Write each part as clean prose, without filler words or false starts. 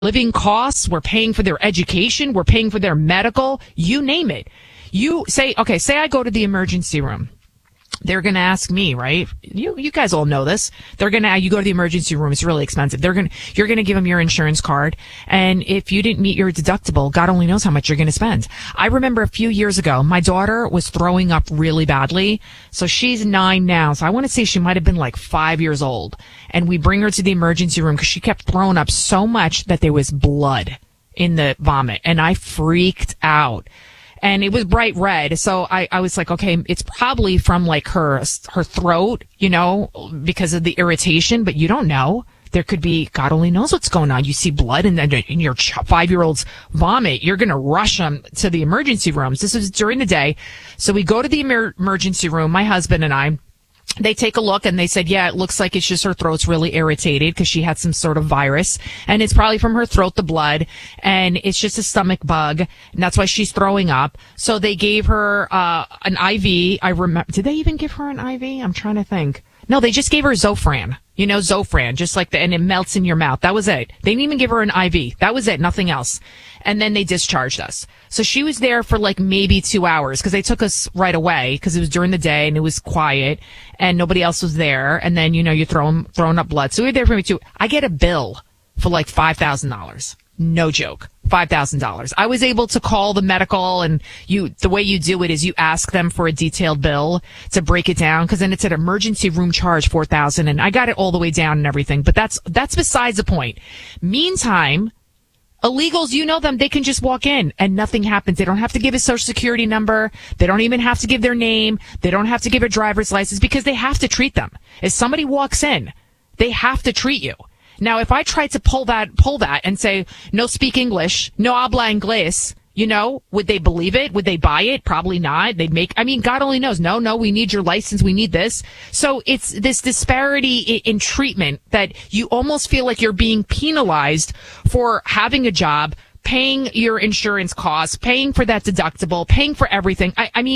living costs. We're paying for their education. We're paying for their medical. You name it. You say, okay, say I go to the emergency room. They're going to ask me, right? You guys all know this. You go to the emergency room. It's really expensive. You're going to give them your insurance card. And if you didn't meet your deductible, God only knows how much you're going to spend. I remember a few years ago, my daughter was throwing up really badly. So she's 9 now. So I want to say she might have been like 5 years old. And we bring her to the emergency room because she kept throwing up so much that there was blood in the vomit. And I freaked out. And it was bright red. So I was like, okay, it's probably from like her throat, because of the irritation, but you don't know. There could be, God only knows what's going on. You see blood in your 5-year-old's vomit. You're going to rush them to the emergency rooms. This is during the day. So we go to the emergency room, my husband and I. They take a look and they said, yeah, it looks like it's just her throat's really irritated because she had some sort of virus, and it's probably from her throat, the blood, and it's just a stomach bug, and that's why she's throwing up. So they gave her an IV. I remember, did they even give her an IV? I'm trying to think. No, they just gave her Zofran. Zofran, just like and it melts in your mouth. That was it. They didn't even give her an IV. That was it. Nothing else. And then they discharged us. So she was there for like maybe 2 hours because they took us right away because it was during the day and it was quiet and nobody else was there. And then, you're throwing up blood. So we were there for maybe 2. I get a bill for like $5,000. No joke. $5,000. I was able to call the medical, and the way you do it is you ask them for a detailed bill to break it down, because then it's an emergency room charge, $4,000, and I got it all the way down and everything. But that's besides the point. Meantime, illegals, them, they can just walk in and nothing happens. They don't have to give a social security number. They don't even have to give their name. They don't have to give a driver's license because they have to treat them. If somebody walks in, they have to treat you. Now, if I tried to pull that and say, no speak English, no habla inglés, would they believe it? Would they buy it? Probably not. God only knows. No, we need your license. We need this. So it's this disparity in treatment that you almost feel like you're being penalized for having a job, paying your insurance costs, paying for that deductible, paying for everything.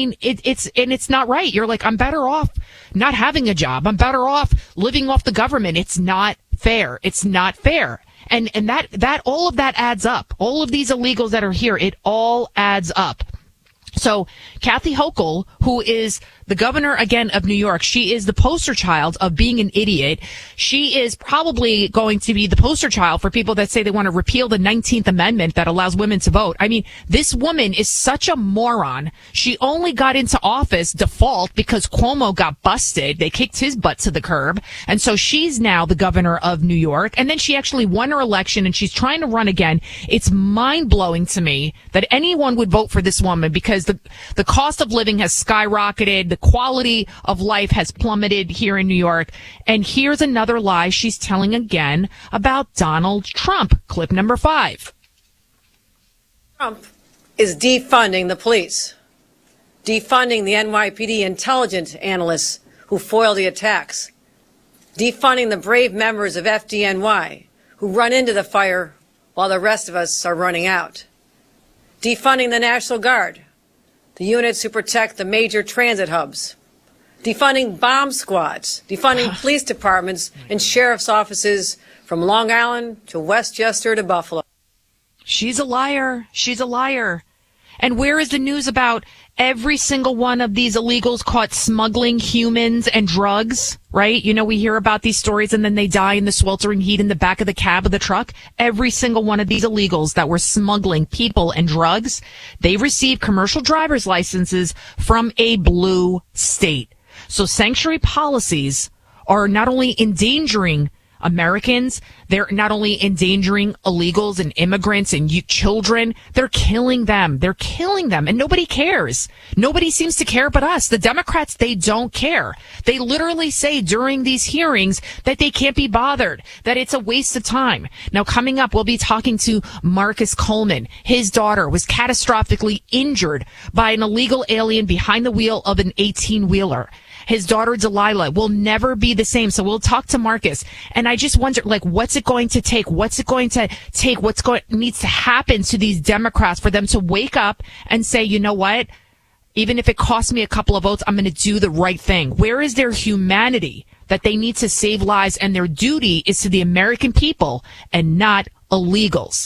It's not right. You're like, I'm better off not having a job. I'm better off living off the government. It's not fair. It's not fair. And that all of that adds up. All of these illegals that are here, it all adds up. So Kathy Hochul, who is the governor, again, of New York, she is the poster child of being an idiot. She is probably going to be the poster child for people that say they want to repeal the 19th Amendment that allows women to vote. This woman is such a moron. She only got into office default because Cuomo got busted. They kicked his butt to the curb. And so she's now the governor of New York. And then she actually won her election and she's trying to run again. It's mind-blowing to me that anyone would vote for this woman because the cost of living has skyrocketed. The quality of life has plummeted here in New York. And here's another lie she's telling again about Donald Trump. Clip number 5. Trump is defunding the police, defunding the NYPD intelligence analysts who foiled the attacks, defunding the brave members of FDNY who run into the fire while the rest of us are running out, defunding the National Guard, the units who protect the major transit hubs, defunding bomb squads, defunding police departments and sheriff's offices from Long Island to Westchester to Buffalo. She's a liar. She's a liar. And where is the news about every single one of these illegals caught smuggling humans and drugs, right? We hear about these stories and then they die in the sweltering heat in the back of the cab of the truck. Every single one of these illegals that were smuggling people and drugs, they received commercial driver's licenses from a blue state. So sanctuary policies are not only endangering Americans, they're not only endangering illegals and immigrants and children, they're killing them. They're killing them. And nobody cares. Nobody seems to care but us. The Democrats, they don't care. They literally say during these hearings that they can't be bothered, that it's a waste of time. Now, coming up, we'll be talking to Marcus Coleman. His daughter was catastrophically injured by an illegal alien behind the wheel of an 18-wheeler. His daughter, Delilah, will never be the same. So we'll talk to Marcus. And I just wonder, what's it going to take? What's it going to take? Needs to happen to these Democrats for them to wake up and say, you know what? Even if it costs me a couple of votes, I'm going to do the right thing. Where is their humanity that they need to save lives and their duty is to the American people and not illegals.